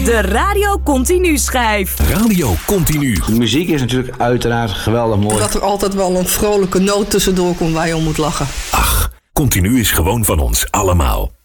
De Radio Continu schijf. Radio Continu. De muziek is natuurlijk uiteraard geweldig mooi. Dat er altijd wel een vrolijke noot tussendoor komt waar je om moet lachen. Ach, Continu is gewoon van ons allemaal.